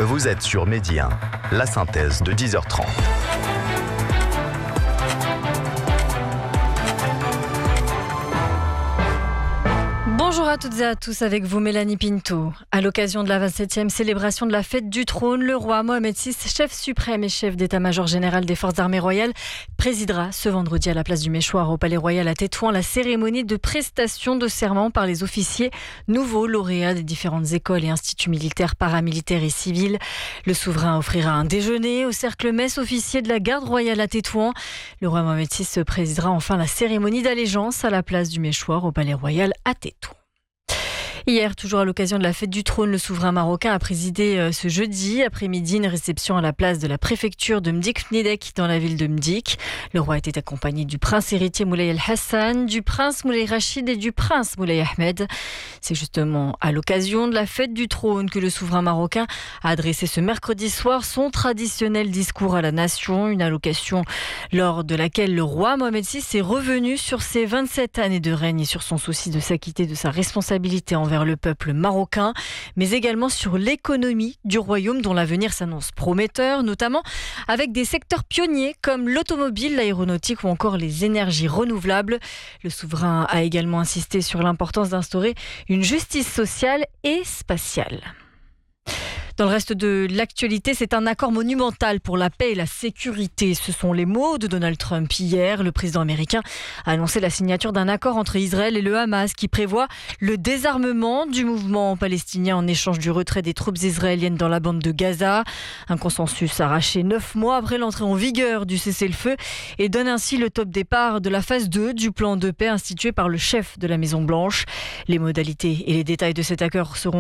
Vous êtes sur Midi 1, la synthèse de 10h30. Bonjour à toutes et à tous, avec vous Mélanie Pinto. À l'occasion de la 27e célébration de la fête du trône, le roi Mohamed VI, chef suprême et chef d'état-major général des forces armées royales, présidera ce vendredi à la place du Méchoir au Palais Royal à Tétouan la cérémonie de prestation de serment par les officiers nouveaux lauréats des différentes écoles et instituts militaires, paramilitaires et civils. Le souverain offrira un déjeuner au cercle mess officier de la garde royale à Tétouan. Le roi Mohamed VI présidera enfin la cérémonie d'allégeance à la place du Méchoir au Palais Royal à Tétouan. Hier, toujours à l'occasion de la fête du trône, le souverain marocain a présidé ce jeudi après-midi une réception à la place de la préfecture de Mdik-Fnidek dans la ville de Mdik. Le roi était accompagné du prince héritier Moulay El-Hassan, du prince Moulay Rachid et du prince Moulay Ahmed. C'est justement à l'occasion de la fête du trône que le souverain marocain a adressé ce mercredi soir son traditionnel discours à la nation, une allocation lors de laquelle le roi Mohamed VI est revenu sur ses 27 années de règne et sur son souci de s'acquitter de sa responsabilité envers le peuple marocain, mais également sur l'économie du royaume dont l'avenir s'annonce prometteur, notamment avec des secteurs pionniers comme l'automobile, l'aéronautique ou encore les énergies renouvelables. Le souverain a également insisté sur l'importance d'instaurer une justice sociale et spatiale. Dans le reste de l'actualité, c'est un accord monumental pour la paix et la sécurité. Ce sont les mots de Donald Trump. Hier, le président américain a annoncé la signature d'un accord entre Israël et le Hamas qui prévoit le désarmement du mouvement palestinien en échange du retrait des troupes israéliennes dans la bande de Gaza. Un consensus arraché 9 mois après l'entrée en vigueur du cessez-le-feu et donne ainsi le top départ de la phase 2 du plan de paix institué par le chef de la Maison-Blanche. Les modalités et les détails de cet accord seront